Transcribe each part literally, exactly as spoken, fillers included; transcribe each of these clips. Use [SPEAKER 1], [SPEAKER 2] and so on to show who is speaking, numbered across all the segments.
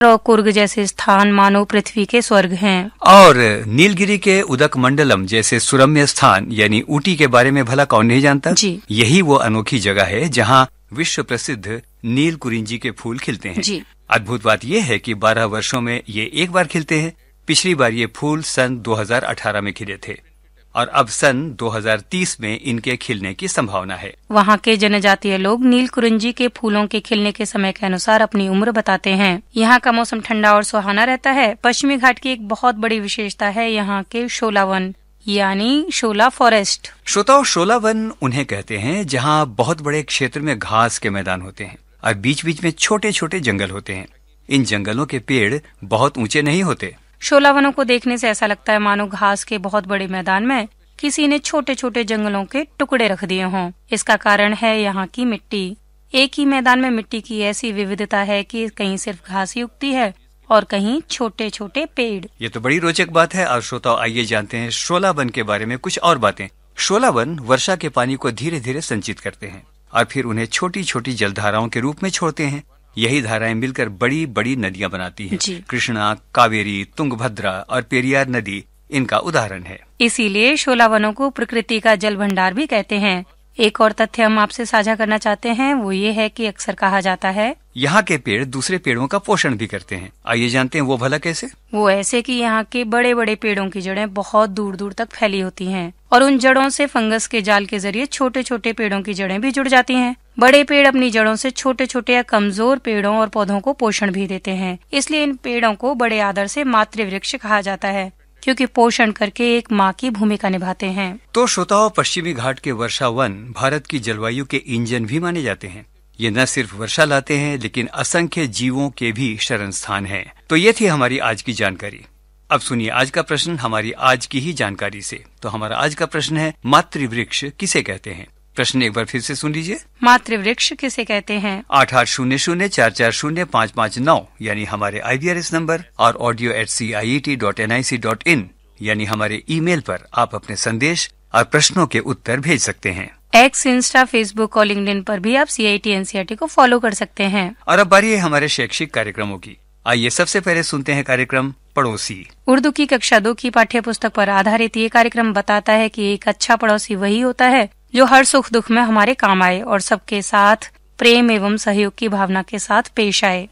[SPEAKER 1] और कुर्ग जैसे स्थान मानो पृथ्वी के स्वर्ग हैं।
[SPEAKER 2] और नीलगिरी के उदक मंडलम जैसे सुरम्य स्थान यानी ऊटी के बारे में भला कौन नहीं जानता
[SPEAKER 1] जी।
[SPEAKER 2] यही वो अनोखी जगह है जहाँ विश्व प्रसिद्ध नील कुरिंजी के फूल खिलते हैं
[SPEAKER 1] जी।
[SPEAKER 2] अद्भुत बात यह है कि बारह वर्षों में ये एक बार खिलते हैं। पिछली बार ये फूल सन दो हज़ार अठारह में खिले थे और अब सन दो हज़ार तीस में इनके खिलने की संभावना है।
[SPEAKER 1] वहाँ के जनजातीय लोग नील कुरिंजी के फूलों के खिलने के समय के अनुसार अपनी उम्र बताते हैं। यहाँ का मौसम ठंडा और सुहाना रहता है। पश्चिमी घाट की एक बहुत बड़ी विशेषता है यहाँ के शोला वन यानी शोला फॉरेस्ट।
[SPEAKER 2] श्रोताओ, शोला वन उन्हें कहते हैं जहाँ बहुत बड़े क्षेत्र में घास के मैदान होते हैं और बीच बीच में छोटे छोटे जंगल होते हैं। इन जंगलों के पेड़ बहुत ऊंचे नहीं होते।
[SPEAKER 1] शोला वनों को देखने से ऐसा लगता है मानो घास के बहुत बड़े मैदान में किसी ने छोटे छोटे जंगलों के टुकड़े रख दिए हों। इसका कारण है यहाँ की मिट्टी। एक ही मैदान में मिट्टी की ऐसी विविधता है कि कहीं सिर्फ घास ही उगती है और कहीं छोटे छोटे पेड़।
[SPEAKER 2] ये तो बड़ी रोचक बात है। और श्रोताओ, आइए जानते हैं शोला वन के बारे में कुछ और बातें। शोला वन वर्षा के पानी को धीरे धीरे संचित करते हैं और फिर उन्हें छोटी छोटी जलधाराओं के रूप में छोड़ते हैं। यही धाराएं मिलकर बड़ी बड़ी नदियां बनाती हैं। कृष्णा, कावेरी, तुंगभद्रा और पेरियार नदी इनका उदाहरण है।
[SPEAKER 1] इसीलिए शोला वनों को प्रकृति का जल भंडार भी कहते हैं। एक और तथ्य हम आपसे साझा करना चाहते हैं, वो ये है कि अक्सर कहा जाता है
[SPEAKER 2] यहाँ के पेड़ दूसरे पेड़ों का पोषण भी करते हैं। आइए जानते हैं वो भला कैसे।
[SPEAKER 1] वो ऐसे कि यहाँ के बड़े बड़े पेड़ों की जड़ें बहुत दूर दूर तक फैली होती हैं और उन जड़ों से फंगस के जाल के जरिए छोटे छोटे पेड़ों की जड़ें भी जुड़ जाती हैं। बड़े पेड़ अपनी जड़ों से छोटे छोटे या कमजोर पेड़ों और पौधों को पोषण भी देते हैं। इसलिए इन पेड़ों को बड़े आदर से मातृवृक्ष कहा जाता है, क्योंकि पोषण करके एक माँ की भूमिका निभाते हैं।
[SPEAKER 2] तो श्रोताओं, पश्चिमी घाट के वर्षा वन भारत की जलवायु के इंजन भी माने जाते हैं। ये न सिर्फ वर्षा लाते हैं लेकिन असंख्य जीवों के भी शरण स्थान है। तो ये थी हमारी आज की जानकारी। अब सुनिए आज का प्रश्न हमारी आज की ही जानकारी से। तो हमारा आज का प्रश्न है, मातृवृक्ष किसे कहते हैं? प्रश्न एक बार फिर से सुन लीजिए।
[SPEAKER 1] मातृवृक्ष किसे कहते हैं?
[SPEAKER 2] आठ आठ शून्य शून्य चार चार शून्य पाँच पाँच नौ यानी हमारे आई वी आर एस नंबर और audio eight C I E T dot N I C dot in यानी हमारे ईमेल पर आप अपने संदेश और प्रश्नों के उत्तर भेज सकते हैं।
[SPEAKER 1] एक्स, इंस्टा, फेसबुक और लिंक्डइन पर भी आप सी I T N C E R T को फॉलो कर सकते हैं।
[SPEAKER 2] और अब बारी है हमारे शैक्षिक कार्यक्रमों की। आइए सबसे पहले सुनते हैं कार्यक्रम पड़ोसी।
[SPEAKER 1] उर्दू की कक्षा दो की पाठ्य पुस्तक पर आधारित ये कार्यक्रम बताता है कि एक अच्छा पड़ोसी वही होता है जो हर सुख दुख में हमारे काम आए और सबके साथ प्रेम एवं सहयोग की भावना के साथ पेश आए।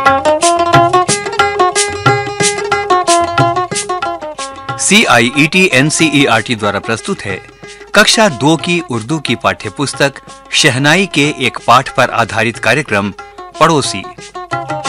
[SPEAKER 2] सी आई E T N C E R T द्वारा प्रस्तुत है कक्षा दो की उर्दू की पाठ्य पुस्तक शहनाई के एक पाठ पर आधारित कार्यक्रम पड़ोसी।